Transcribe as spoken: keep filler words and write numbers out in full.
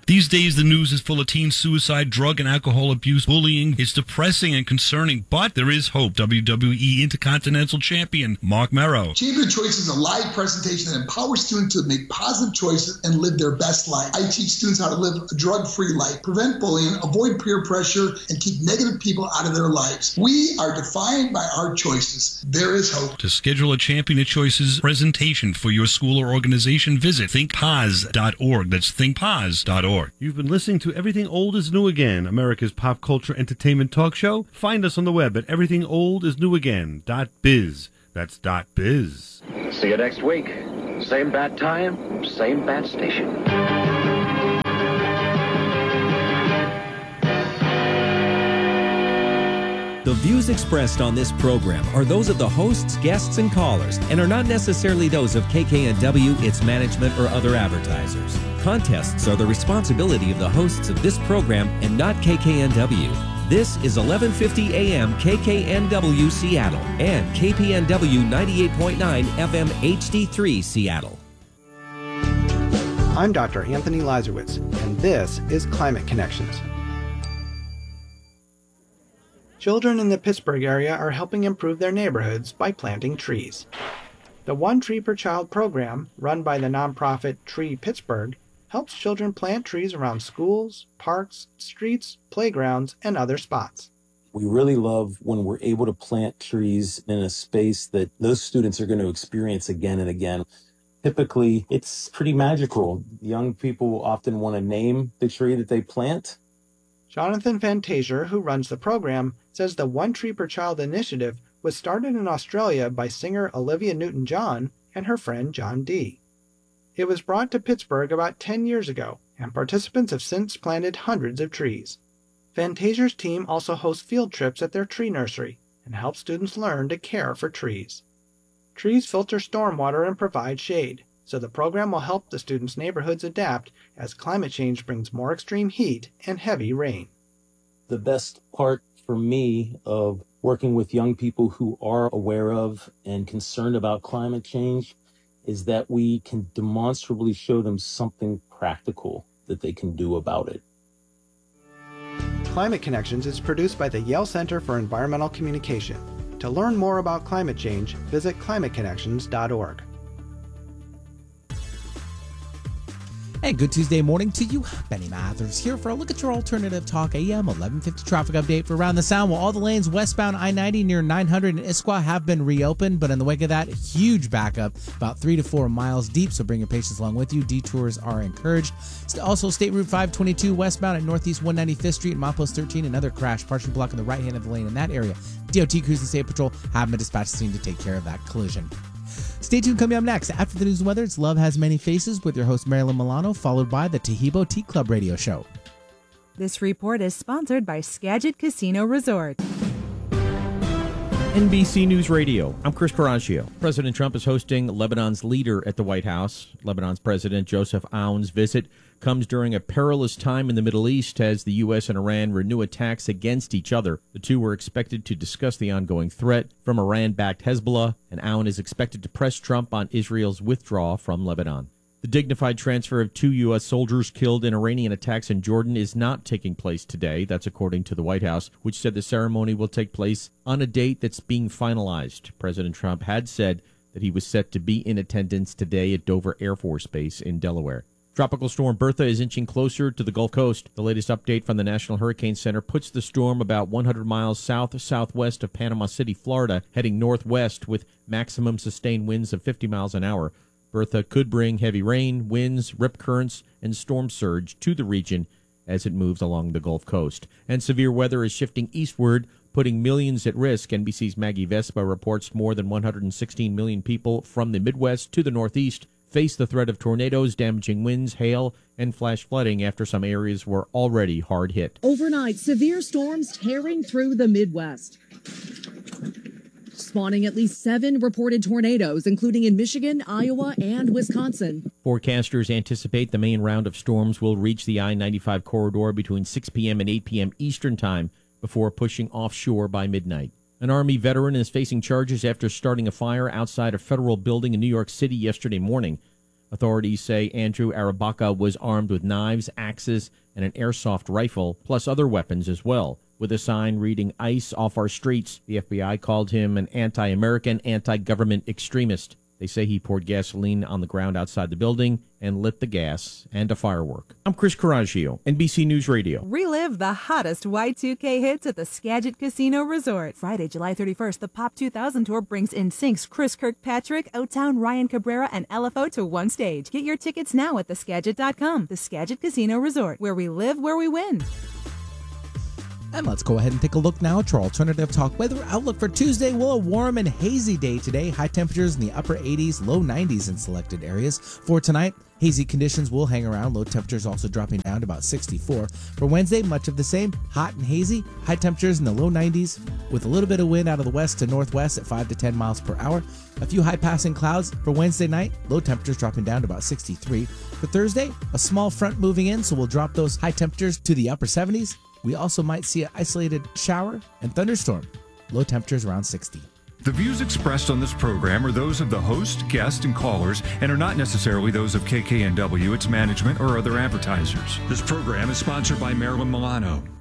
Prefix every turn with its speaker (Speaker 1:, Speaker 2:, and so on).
Speaker 1: These days, the news is full of teen suicide, drug and alcohol abuse, bullying. It's depressing and concerning, but there is hope. W W E Intercontinental Champion Mark Merrow.
Speaker 2: Champion Choice is a live presentation that empowers students to make positive choices and live their best life. I teach students how to live a drug-free life, prevent bullying, avoid peer pressure, and keep negative people out of their lives. We are defined by our choices. There is hope.
Speaker 1: To schedule a Champion of Choices presentation for your school or organization, visit think paz dot org. That's think paz dot org.
Speaker 3: You've been listening to Everything Old is New Again, America's pop culture entertainment talk show. Find us on the web at everything old is new again dot biz. That's dot biz.
Speaker 4: See you next week. Same bat time, same bat station.
Speaker 5: The views expressed on this program are those of the hosts, guests, and callers, and are not necessarily those of K K N W, its management, or other advertisers. Contests are the responsibility of the hosts of this program and not K K N W. This is eleven fifty A M K K N W Seattle and K P N W ninety-eight point nine F M H D three Seattle.
Speaker 6: I'm Doctor Anthony Lazarowitz, and this is Climate Connections. Children in the Pittsburgh area are helping improve their neighborhoods by planting trees. The One Tree Per Child program, run by the nonprofit Tree Pittsburgh, helps children plant trees around schools, parks, streets, playgrounds, and other spots.
Speaker 7: We really love when we're able to plant trees in a space that those students are going to experience again and again. Typically, it's pretty magical. Young people often want to name the tree that they plant.
Speaker 6: Jonathan Fantasia, who runs the program, says the One Tree Per Child initiative was started in Australia by singer Olivia Newton-John and her friend John Dee. It was brought to Pittsburgh about ten years ago, and participants have since planted hundreds of trees. Fantasia's team also hosts field trips at their tree nursery and helps students learn to care for trees. Trees filter stormwater and provide shade, so the program will help the students' neighborhoods adapt as climate change brings more extreme heat and heavy rain.
Speaker 7: The best part for me of working with young people who are aware of and concerned about climate change is that we can demonstrably show them something practical that they can do about it.
Speaker 6: Climate Connections is produced by the Yale Center for Environmental Communication. To learn more about climate change, visit climate connections dot org.
Speaker 8: Hey, good Tuesday morning to you. Benny Mathers here for a look at your alternative talk A M eleven fifty traffic update for Around the Sound. Well, all the lanes westbound I ninety near nine hundred and Issaquah have been reopened, but in the wake of that, huge backup, about three to four miles deep, so bring your patients along with you. Detours are encouraged. Also, State Route five twenty-two westbound at Northeast one ninety-fifth Street and Milepost thirteen, another crash, partially blocking the right hand of the lane in that area. D O T Crews and State Patrol have been dispatched to the scene to take care of that collision. Stay tuned. Coming up next, after the news and weather, it's Love Has Many Faces with your host Marilyn Milano, followed by the Tahibo Tea Club radio show.
Speaker 9: This report is sponsored by Skagit Casino Resort.
Speaker 10: N B C News Radio, I'm Chris Caraccio. President Trump is hosting Lebanon's leader at the White House. Lebanon's President Joseph Aoun's visit comes during a perilous time in the Middle East as the U S and Iran renew attacks against each other. The two were expected to discuss the ongoing threat from Iran-backed Hezbollah, and Aoun is expected to press Trump on Israel's withdrawal from Lebanon. The dignified transfer of two U S soldiers killed in Iranian attacks in Jordan is not taking place today. That's according to the White House, which said the ceremony will take place on a date that's being finalized. President Trump had said that he was set to be in attendance today at Dover Air Force Base in Delaware. Tropical storm Bertha is inching closer to the Gulf Coast. The latest update from the National Hurricane Center puts the storm about one hundred miles south-southwest of Panama City, Florida, heading northwest with maximum sustained winds of fifty miles an hour. Bertha could bring heavy rain, winds, rip currents, and storm surge to the region as it moves along the Gulf Coast. And severe weather is shifting eastward, putting millions at risk. N B C's Maggie Vespa reports more than one hundred sixteen million people from the Midwest to the Northeast face the threat of tornadoes, damaging winds, hail, and flash flooding after some areas were already hard hit.
Speaker 11: Overnight, severe storms tearing through the Midwest, spawning at least seven reported tornadoes, including in Michigan, Iowa, and Wisconsin.
Speaker 10: Forecasters anticipate the main round of storms will reach the I ninety-five corridor between six p.m. and eight p.m. Eastern Time before pushing offshore by midnight. An Army veteran is facing charges after starting a fire outside a federal building in New York City yesterday morning. Authorities say Andrew Arabaka was armed with knives, axes, and an airsoft rifle, plus other weapons as well. With a sign reading ICE off our streets, the F B I called him an anti-American, anti-government extremist. They say he poured gasoline on the ground outside the building and lit the gas and a firework. I'm Chris Coraggio, N B C News Radio.
Speaker 9: Relive the hottest Y two K hits at the Skagit Casino Resort. Friday, July thirty-first, the Pop two thousand Tour brings N Sync's Chris Kirkpatrick, O-Town, Ryan Cabrera, and L F O to one stage. Get your tickets now at the skagit dot com. The Skagit Casino Resort, where we live, where we win.
Speaker 8: And let's go ahead and take a look now at your alternative talk weather outlook for Tuesday. Well, a warm and hazy day today. High temperatures in the upper eighties, low nineties in selected areas. For tonight, hazy conditions will hang around. Low temperatures also dropping down to about sixty-four. For Wednesday, much of the same. Hot and hazy. High temperatures in the low nineties with a little bit of wind out of the west to northwest at five to ten miles per hour. A few high passing clouds for Wednesday night. Low temperatures dropping down to about sixty-three. For Thursday, a small front moving in, so we'll drop those high temperatures to the upper seventies. We also might see an isolated shower and thunderstorm. Low temperatures around sixty.
Speaker 12: The views expressed on this program are those of the host, guest, and callers and are not necessarily those of K K N W, its management, or other advertisers. This program is sponsored by Marilyn Milano.